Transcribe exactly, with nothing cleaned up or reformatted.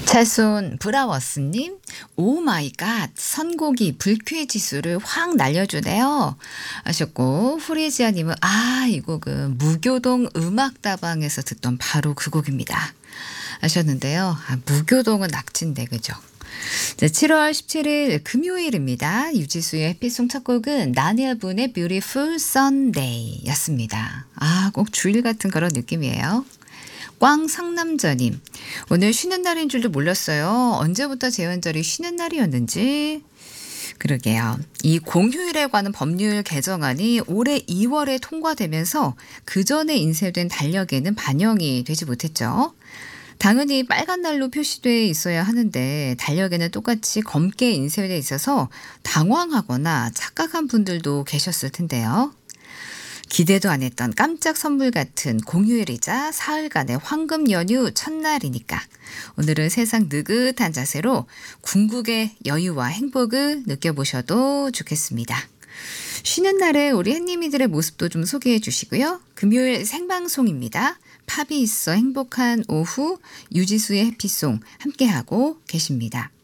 찰손 브라워스님, 오 마이 갓, 선곡이 불쾌 지수를 확 날려주네요. 하셨고, 후리지아님은, 아, 이 곡은 무교동 음악다방에서 듣던 바로 그 곡입니다. 하셨는데요. 아, 무교동은 낙지인데, 그죠? 자, 칠월 십칠일 금요일입니다. 유지수의 해피송 첫 곡은 나니엘분의 Beautiful Sunday 였습니다. 아, 꼭 주일 같은 그런 느낌이에요. 꽝 상남자님, 오늘 쉬는 날인 줄도 몰랐어요. 언제부터 제헌절이 쉬는 날이었는지. 그러게요. 이 공휴일에 관한 법률 개정안이 올해 이월에 통과되면서 그 전에 인쇄된 달력에는 반영이 되지 못했죠. 당연히 빨간 날로 표시돼 있어야 하는데 달력에는 똑같이 검게 인쇄돼 있어서 당황하거나 착각한 분들도 계셨을 텐데요. 기대도 안 했던 깜짝 선물 같은 공휴일이자 사흘간의 황금 연휴 첫날이니까 오늘은 세상 느긋한 자세로 궁극의 여유와 행복을 느껴보셔도 좋겠습니다. 쉬는 날에 우리 햇님이들의 모습도 좀 소개해 주시고요. 금요일 생방송입니다. 팝이 있어 행복한 오후 유지수의 해피송 함께하고 계십니다.